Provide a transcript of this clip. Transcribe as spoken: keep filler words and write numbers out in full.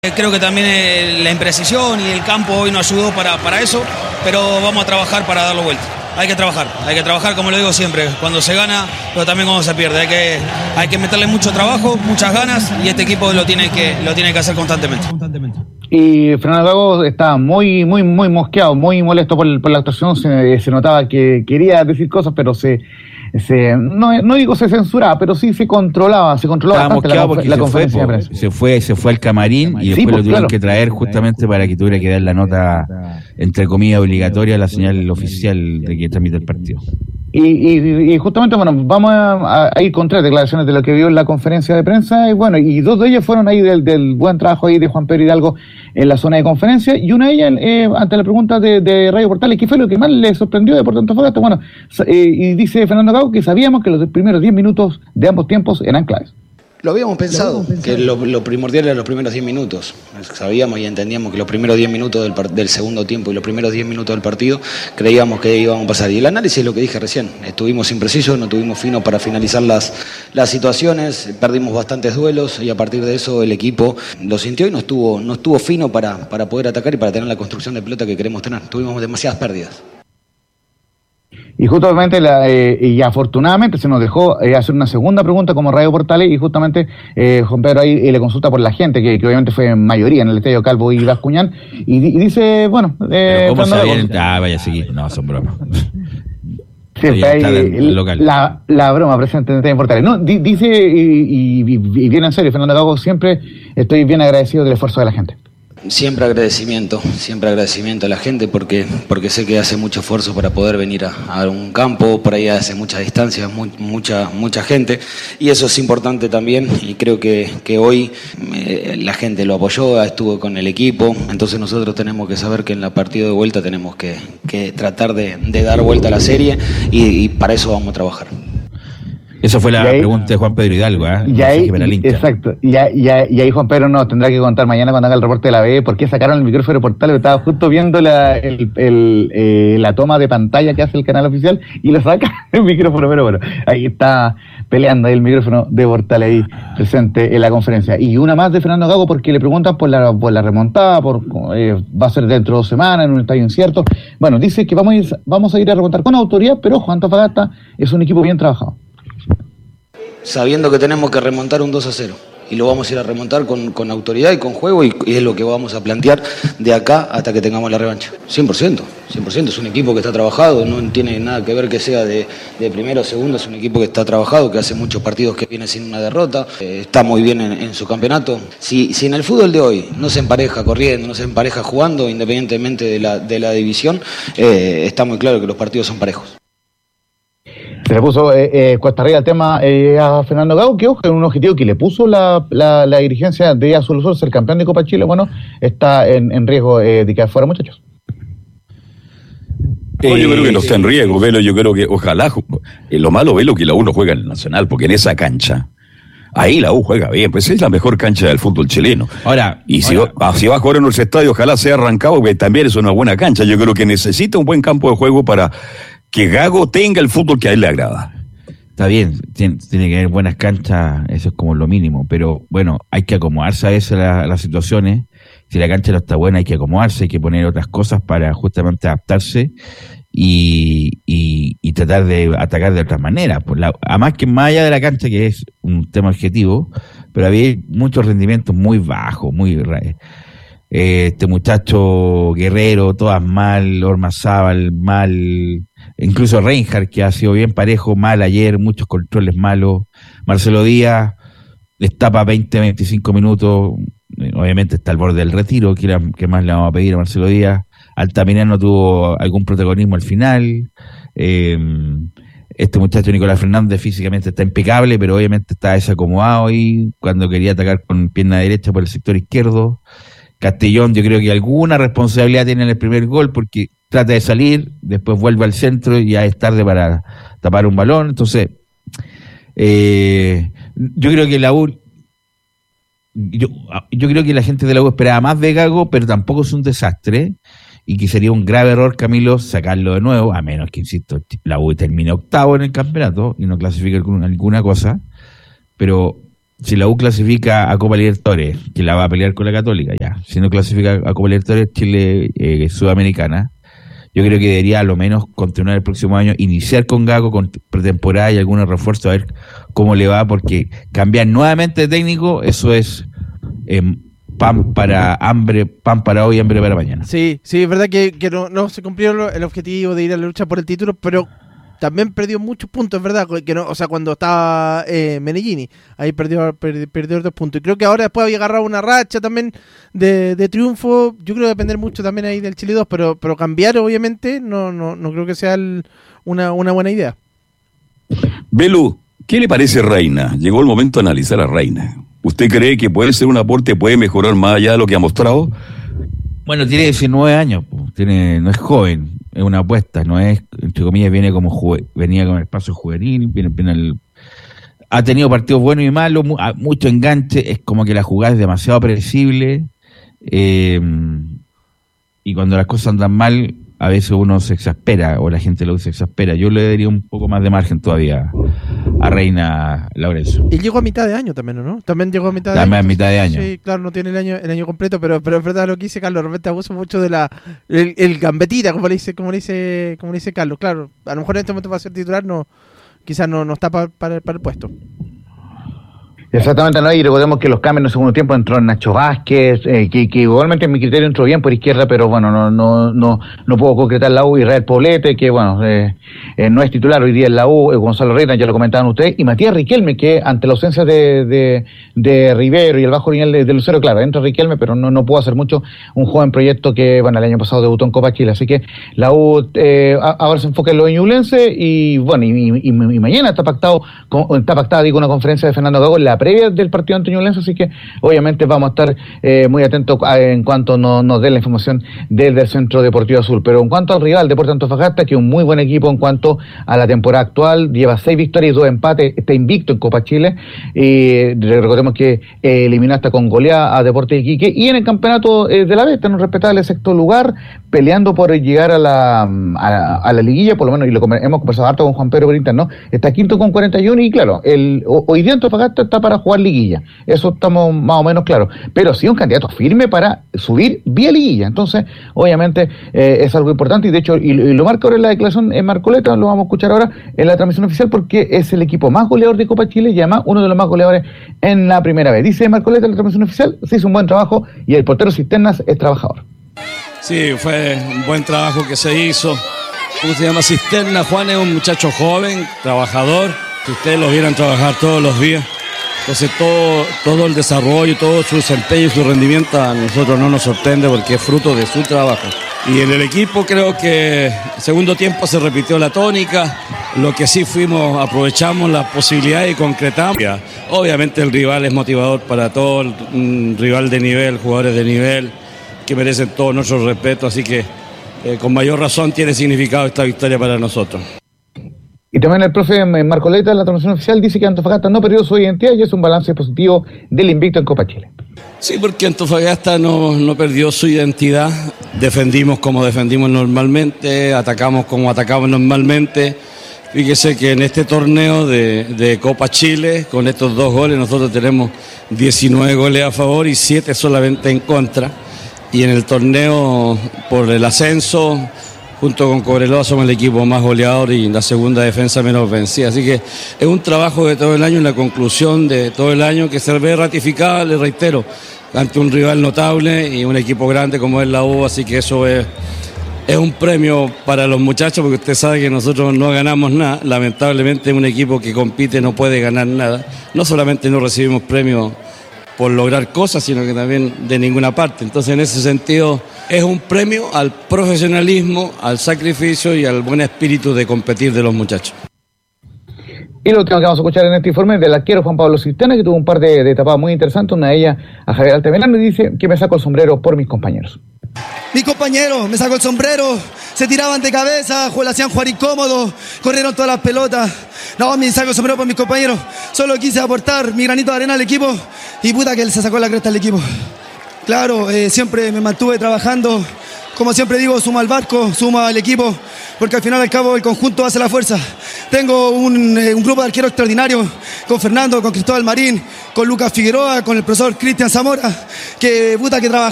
Creo que también la imprecisión y el campo hoy nos ayudó para, para eso, pero vamos a trabajar para darlo vuelta. Hay que trabajar, hay que trabajar como lo digo siempre, cuando se gana, pero también cuando se pierde. Hay que, hay que meterle mucho trabajo, muchas ganas y este equipo lo tiene que, lo tiene que hacer constantemente. Y Fernando Gago estaba muy, muy, muy mosqueado, muy molesto por, por la actuación. Se, se notaba que quería decir cosas, pero se, se no, no digo se censuraba, pero sí se controlaba, se controlaba Estaba bastante la, la se conferencia fue, de prensa. Se fue, se fue al camarín y después sí, pues, lo tuvieron claro. que traer justamente para que tuviera que dar la nota, entre comillas, obligatoria a la señal oficial de que transmite el partido. Y, y, y justamente, bueno, vamos a, a ir con tres declaraciones de lo que vio en la conferencia de prensa, y bueno, y dos de ellas fueron ahí del, del buen trabajo ahí de Juan Pedro Hidalgo en la zona de conferencia, y una de ellas, eh, ante la pregunta de, de Radio Portales, ¿qué fue lo que más le sorprendió de Por Tanto Fue? Bueno, eh, y dice Fernando Gago que sabíamos que los primeros diez minutos de ambos tiempos eran claves. Lo habíamos pensado, lo habíamos pensado. que lo, lo primordial era los primeros diez minutos. Sabíamos y entendíamos que los primeros diez minutos del, del segundo tiempo y los primeros diez minutos del partido creíamos que íbamos a pasar. Y el análisis es lo que dije recién. Estuvimos imprecisos, no tuvimos fino para finalizar las, las situaciones, perdimos bastantes duelos y a partir de eso el equipo lo sintió y no estuvo, no estuvo fino para, para poder atacar y para tener la construcción de pelota que queremos tener. Tuvimos demasiadas pérdidas. Y justamente, la, eh, y afortunadamente se nos dejó eh, hacer una segunda pregunta como Radio Portales, y justamente eh, Juan Pedro ahí eh, le consulta por la gente, que, que obviamente fue mayoría en el Estadio Calvo y Bascuñán, y, y dice, bueno... Eh, ¿Cómo sabían? Con... Ah, vaya a seguir, no, son bromas. Sí, ahí, el, la, la broma presente en Estadio Portales. No, di, dice, y, y, y bien en serio, Fernando Gago, siempre estoy bien agradecido del esfuerzo de la gente. Siempre agradecimiento, siempre agradecimiento a la gente porque porque sé que hace mucho esfuerzo para poder venir a, a un campo, por ahí hace muchas distancias, muy, mucha mucha gente, y eso es importante también, y creo que, que hoy eh, la gente lo apoyó, estuvo con el equipo, entonces nosotros tenemos que saber que en la partida de vuelta tenemos que, que tratar de, de dar vuelta a la serie y, y para eso vamos a trabajar. Esa fue la ahí, pregunta de Juan Pedro Hidalgo, ¿eh? Y ahí, exacto. Y, y, y ahí Juan Pedro nos tendrá que contar mañana cuando haga el reporte de la B por qué sacaron el micrófono de Portales. Estaba justo viendo la, el, el, eh, la toma de pantalla que hace el canal oficial y lo saca el micrófono, pero bueno, ahí está peleando ahí el micrófono de Portales ahí presente en la conferencia. Y una más de Fernando Gago porque le preguntan por la, por la remontada, por eh, va a ser dentro de dos semanas, en un estadio incierto. Bueno, dice que vamos a ir, vamos a, ir a remontar con autoridad, pero ojo, Antofagasta es un equipo bien trabajado. Sabiendo que tenemos que remontar un dos a cero y lo vamos a ir a remontar con, con autoridad y con juego y, y es lo que vamos a plantear de acá hasta que tengamos la revancha. cien por ciento, cien por ciento, es un equipo que está trabajado, no tiene nada que ver que sea de, de primero o segundo, es un equipo que está trabajado, que hace muchos partidos que viene sin una derrota, eh, está muy bien en, en su campeonato. Si, si en el fútbol de hoy no se empareja corriendo, no se empareja jugando, independientemente de la, de la división, eh, está muy claro que los partidos son parejos. Se le puso eh, eh, cuesta arriba el tema eh, a Fernando Gago, que ojo, un objetivo que le puso la, la, la dirigencia de Azul Sol, ser campeón de Copa Chile, bueno, está en, en riesgo eh, de quedar fuera, muchachos. No, yo creo que no está en riesgo, Velo, yo creo que ojalá, eh, lo malo, Velo, que la U no juega en el Nacional, porque en esa cancha, ahí la U juega bien, pues es la mejor cancha del fútbol chileno. Ahora, y si, ahora, va, si va a jugar en nuestro estadio, ojalá sea arrancado, porque también es una buena cancha. Yo creo que necesita un buen campo de juego para que Gago tenga el fútbol que a él le agrada. Está bien, tiene, tiene que haber buenas canchas, eso es como lo mínimo, pero bueno, hay que acomodarse a eso, a las situaciones. Si la cancha no está buena, hay que acomodarse, hay que poner otras cosas para justamente adaptarse y, y, y tratar de atacar de otras maneras. Por la, además que más allá de la cancha, que es un tema objetivo, pero había muchos rendimientos muy bajos, muy... Eh, este muchacho Guerrero, todas mal, Ormazábal mal, incluso Reinhardt, que ha sido bien parejo, mal ayer, muchos controles malos. Marcelo Díaz está para veinte, veinticinco minutos, obviamente está al borde del retiro, ¿qué, qué más le vamos a pedir a Marcelo Díaz? Altamirano tuvo algún protagonismo al final. Eh, este muchacho Nicolás Fernández físicamente está impecable, pero obviamente está desacomodado ahí cuando quería atacar con pierna derecha por el sector izquierdo. Castellón, yo creo que alguna responsabilidad tiene en el primer gol porque trata de salir, después vuelve al centro y ya es tarde para tapar un balón. Entonces, eh, yo creo que la U, yo, yo creo que la gente de la U esperaba más de Gago, pero tampoco es un desastre y que sería un grave error, Camilo, sacarlo de nuevo, a menos que, insisto, la U termine octavo en el campeonato y no clasifique alguna cosa, pero si la U clasifica a Copa Libertadores, que la va a pelear con la Católica ya, si no clasifica a Copa Libertadores Chile eh, Sudamericana, yo creo que debería a lo menos continuar el próximo año, iniciar con Gago, con pretemporada y algunos refuerzos, a ver cómo le va, porque cambiar nuevamente de técnico, eso es eh, pan para hambre, pan para hoy, hambre para mañana. Sí, sí, es verdad que, que no, no se cumplió el objetivo de ir a la lucha por el título, pero también perdió muchos puntos, es verdad, que no, o sea, cuando estaba eh, Menellini, ahí perdió, perdió, perdió dos puntos. Y creo que ahora después había agarrado una racha también de, de triunfo. Yo creo que depender mucho también ahí del Chile dos, pero, pero cambiar obviamente no, no, no creo que sea el, una, una buena idea. Belu, ¿qué le parece Reina? Llegó el momento de analizar a Reina. ¿Usted cree que puede ser un aporte, puede mejorar más allá de lo que ha mostrado? Bueno, tiene diecinueve años, tiene, no es joven, es una apuesta, no es, entre comillas, viene como juve, venía con el paso juvenil, viene, viene el, ha tenido partidos buenos y malos, mu, mucho enganche, es como que la jugada es demasiado predecible, eh, y cuando las cosas andan mal, a veces uno se exaspera, o la gente lo se exaspera. Yo le daría un poco más de margen todavía a Reina Laurencio. Y llegó a mitad de año también, ¿no? También llegó a mitad de también año. a mitad de año. Sí, claro, no tiene el año el año completo, pero pero es verdad lo que dice Carlos, de repente abuso mucho de la el, el gambetita, como le dice como le dice como le dice Carlos. Claro, a lo mejor en este momento va a ser titular, no quizás no, no está para, para, para el puesto. Exactamente, no, y recordemos que los cambios en el segundo tiempo entró Nacho Vázquez, eh, que, que igualmente en mi criterio entró bien por izquierda, pero bueno, no no no no puedo concretar la U. Israel Poblete, que bueno, eh, eh, no es titular hoy día en la U, eh, Gonzalo Reina, ya lo comentaban ustedes, y Matías Riquelme, que ante la ausencia de, de, de Rivero y el bajo nivel de, de Lucero, claro, entra Riquelme, pero no, no pudo hacer mucho, un joven proyecto que, bueno, el año pasado debutó en Copa Chile, así que la U eh, ahora se enfoca en lo ñublense, y bueno, y, y, y, y mañana está pactado, con, está pactada, digo, una conferencia de Fernando Gago en la previa del partido ante Ñublense, así que obviamente vamos a estar eh, muy atentos a, en cuanto no, nos dé la información desde el Centro Deportivo Azul. Pero en cuanto al rival, Deportes Antofagasta, que es un muy buen equipo en cuanto a la temporada actual, lleva seis victorias y dos empates, está invicto en Copa Chile, y recordemos que eh, eliminó hasta con goleada a Deportes Iquique, y en el campeonato eh, de la B está en un respetable sexto lugar, peleando por llegar a la, a, a la liguilla, por lo menos, y lo hemos conversado harto con Juan Pedro por interno, está quinto con cuarenta y uno, y claro, el, hoy día Antofagasta está para jugar liguilla, eso estamos más o menos claros, pero sí un candidato firme para subir vía liguilla, entonces obviamente eh, es algo importante, y de hecho, y, y lo marca ahora en la declaración en Marcoleta, lo vamos a escuchar ahora en la transmisión oficial, porque es el equipo más goleador de Copa Chile, y además uno de los más goleadores en la primera vez. Dice Marcoleta en la transmisión oficial, se hizo un buen trabajo, y el portero Cisternas es trabajador. Sí, fue un buen trabajo que se hizo. ¿Cómo se llama? Cisterna, Juan es un muchacho joven, trabajador, que ustedes lo vieran trabajar todos los días. Entonces todo, todo el desarrollo, todo su desempeño y su rendimiento a nosotros no nos sorprende, porque es fruto de su trabajo. Y en el equipo creo que el segundo tiempo se repitió la tónica, lo que sí fuimos, aprovechamos la posibilidad y concretamos. Obviamente el rival es motivador para todo, un rival de nivel, jugadores de nivel, que merecen todo nuestro respeto, así que eh, con mayor razón tiene significado esta victoria para nosotros. Y también el profe Marcoleta en la transmisión oficial dice que Antofagasta no perdió su identidad, y es un balance positivo del invicto en Copa Chile. Sí, porque Antofagasta no, no perdió su identidad, defendimos como defendimos normalmente, atacamos como atacamos normalmente. Fíjese que en este torneo de, de Copa Chile, con estos dos goles, nosotros tenemos diecinueve goles a favor y siete solamente en contra. Y en el torneo por el ascenso, junto con Cobreloa, somos el equipo más goleador y la segunda defensa menos vencida. Así que es un trabajo de todo el año, una conclusión de todo el año que se ve ratificada, le reitero, ante un rival notable y un equipo grande como es la U. Así que eso es, es un premio para los muchachos, porque usted sabe que nosotros no ganamos nada. Lamentablemente un equipo que compite no puede ganar nada. No solamente no recibimos premios por lograr cosas, sino que también de ninguna parte. Entonces, en ese sentido, es un premio al profesionalismo, al sacrificio y al buen espíritu de competir de los muchachos. Y lo último que vamos a escuchar en este informe es del arquero Juan Pablo Cisterna, que tuvo un par de, de tapadas muy interesantes, una de ellas a Javier Altamirano, y dice que me saco el sombrero por mis compañeros. Mis compañeros, me sacó el sombrero, se tiraban de cabeza, le hacían jugar incómodo, corrieron todas las pelotas. No, me saco el sombrero por mis compañeros, solo quise aportar mi granito de arena al equipo, y puta que él se sacó la cresta al equipo. Claro, eh, siempre me mantuve trabajando, como siempre digo, suma al barco, suma al equipo, porque al final al cabo el conjunto hace la fuerza. Tengo un, eh, un grupo de arqueros extraordinario, con Fernando, con Cristóbal Marín, con Lucas Figueroa, con el profesor Cristian Zamora, que puta que trabajó.